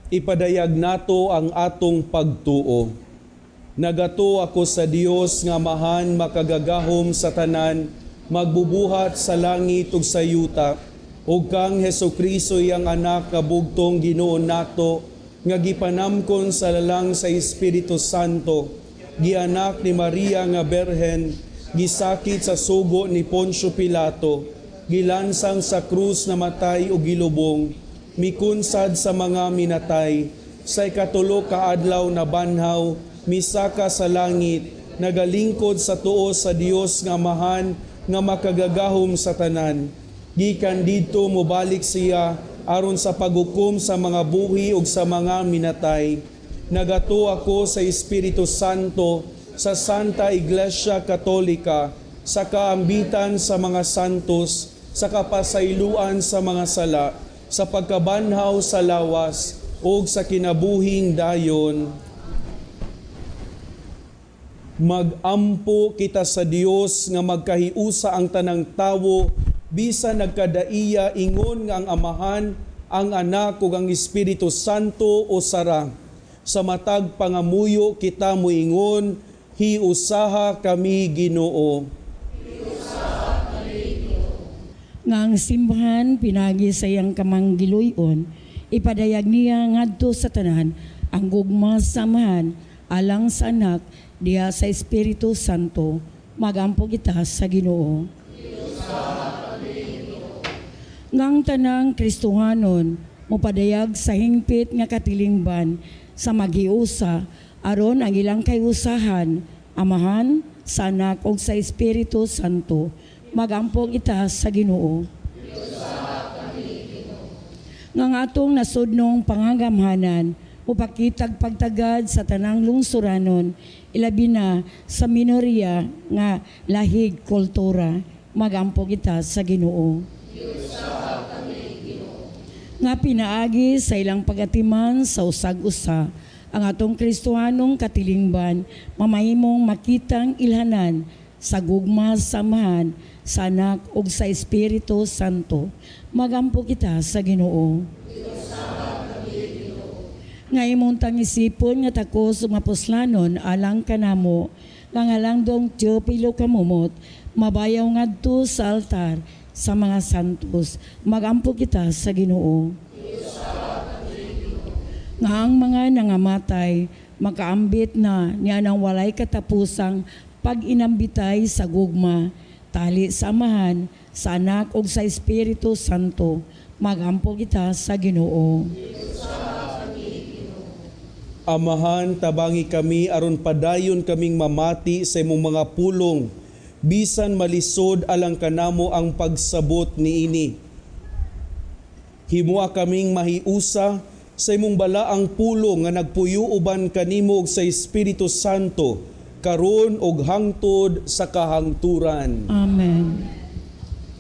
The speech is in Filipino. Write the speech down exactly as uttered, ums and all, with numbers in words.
ipadayag nato ang atong pagtuo. Nagato ako sa Dios nga mahan makagagahom sa tanan, magbubuhat sa langit ug sa yuta, ug kang Hesukristo iyang anak nga bugtong Ginoo nato, nga gipanamkon sa lalang sa Espiritu Santo, gianak ni Maria nga Berhen, gisakit sa sugo ni Poncio Pilato, gilansang sa krus na matay o gilubong, mikunsad sa mga minatay, sa ikatulo ka adlaw na banhaw, misaka sa langit, nagalingkod sa tuo sa Dios nga mahan, nga makagagahom sa tanan. Gikan didto mobalik siya, aron sa paghukom sa mga buhi ug sa mga minatay. Nagato ako sa Espiritu Santo, sa Santa Iglesia Katolika, sa kaambitan sa mga santos, sa kapasayloan sa mga sala, sa pagkabanhaw sa lawas, ug sa kinabuhing dayon. Magampo kita sa Dios nga magkahiusa ang tanang tawo, bisan nagkadaiya ingon nga ang Amahan, ang Anak ug ang Espiritu Santo o sara. Sa matag pangamuyo kita moingon, hiusaha kami Ginoo. Hiusaha kami Ginoo. Nga ang simbahan pinagi sa iyang kamanggiluyon, ipadayag niya ngadto sa tanan ang gugma samahan alang sa Anak diha sa Espiritu Santo. Magampo kita sa Ginoo. Ngang tanang Kristohanon, mopadayag sa hingpit nga katilingban sa magiusa, aron ang ilang kayusahan, Amahan, sa Anak ug sa Espiritu Santo. Magampo kita sa Ginoo. Ngang atong nasudnong pangagamhanan, upakitag pagtagad sa tanang lungsuranon, ilabi na sa minorya nga lahig kultura. Magampo kita sa Ginoo. Nga pinaagi sa ilang pagatiman sa usag-usa, ang atong Kristohanong katilingban, mamahimong makitang ilhanan sa gugma samahan sa Anak ug sa Espiritu Santo. Magampo kita sa Ginoo. Nga imong tangisipon nga takos ug mapuslanon alang kanamo, nga ngalandong Teopilo kamumot, mabayaw ngadto sa altar sa mga santos. Magampo kita sa Ginoo. Nga ang mga nangamatay, makaambit na niya nang walay katapusang pag-inambitay sa gugma, tali sa Amahan, sa Anak ug sa Espiritu Santo. Magampo kita sa Ginoo. Amahan, tabangi kami aron padayon kaming mamati sa imong mga pulong, bisan malisod alang kanamo ang pagsabot niini. Himua kaming mahiusa sa imong balaang pulong nga nagpuyo uban kanimo sa Espiritu Santo, karon ug hangtod sa kahangturan. Amen.